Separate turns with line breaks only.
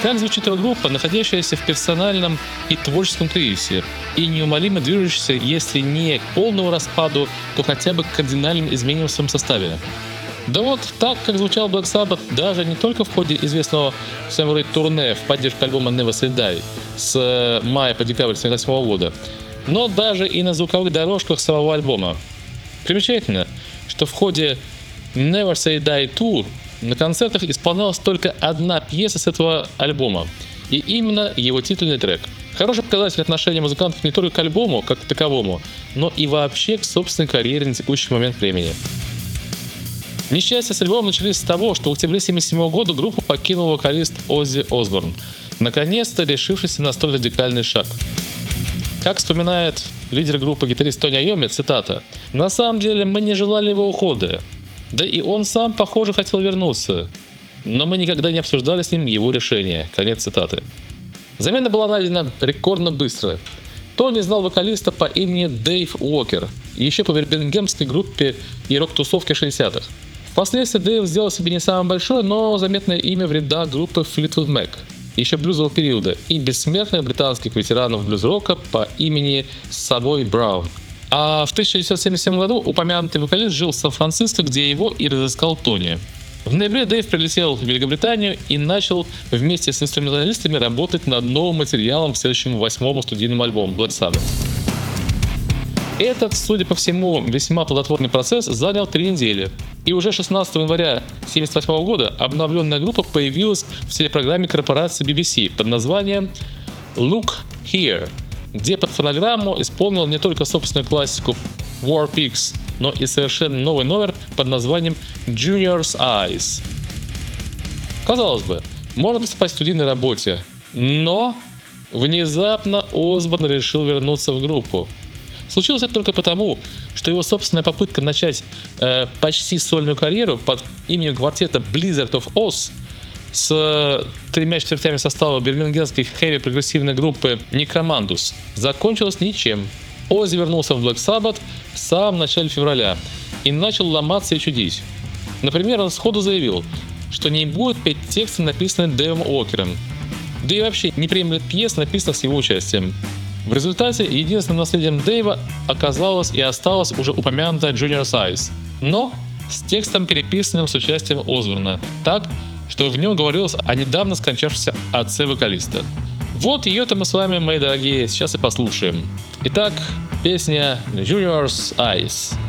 Так звучит рок-группа, находящаяся в персональном и творческом кризисе, и неумолимо движущаяся, если не к полному распаду, то хотя бы к кардинальным изменениям в своем составе. Да вот так, как звучал Black Sabbath, даже не только в ходе известного всем турне в поддержку альбома Never Say Die с мая по декабрь 1978 года, но даже и на звуковых дорожках самого альбома. Примечательно, что в ходе Never Say Die Tour на концертах исполнялась только одна пьеса с этого альбома, и именно его титульный трек. Хороший показатель отношения музыкантов не только к альбому как к таковому, но и вообще к собственной карьере на текущий момент времени. Несчастья с альбомом начались с того, что в октябре 1977 года группу покинул вокалист Оззи Осборн, наконец-то решившийся на столь радикальный шаг. Как вспоминает лидер группы гитарист Тони Айоми, цитата: «На самом деле мы не желали его ухода, да и он сам, похоже, хотел вернуться, но мы никогда не обсуждали с ним его решение». Конец цитаты. Замена была найдена рекордно быстро. Тони знал вокалиста по имени Дэйв Уокер, еще по бирмингемской группе и рок-тусовке 60-х. Впоследствии Дэйв сделал себе не самое большое, но заметное имя в рядах группы Fleetwood Mac, еще блюзового периода, и бессмертных британских ветеранов блюз-рока по имени Савой Браун. А в 1977 году упомянутый вокалист жил в Сан-Франциско, где его и разыскал Тони. В ноябре Дэйв прилетел в Великобританию и начал вместе с инструменталистами работать над новым материалом к следующему 8-му студийному альбому Black Sabbath. Этот, судя по всему, весьма плодотворный процесс занял 3 недели. И уже 16 января 1978 года обновленная группа появилась в телепрограмме корпорации BBC под названием Look Here, где под фонограмму исполнил не только собственную классику War Pigs, но и совершенно новый номер под названием Junior's Eyes. Казалось бы, можно приступать к студийной работе, но внезапно Осборн решил вернуться в группу. Случилось это только потому, что его собственная попытка начать почти сольную карьеру под именем квартета Blizzard of Oz с 3/4 состава бирмингемской хэви-прогрессивной группы Necromandus закончилась ничем. Оззи вернулся в Black Sabbath в самом начале февраля и начал ломаться и чудить. Например, он сходу заявил, что не будет петь тексты, написанные Дэйвом Уокером, да и вообще не приемлет пьес, написанных с его участием. В результате единственным наследием Дэйва оказалось и осталось уже упомянутая Junior's Eyes, но с текстом, переписанным с участием Осборна, так, что в нем говорилось о недавно скончавшемся отце вокалиста. Вот ее-то мы с вами, мои дорогие, сейчас и послушаем. Итак, песня Junior's Eyes.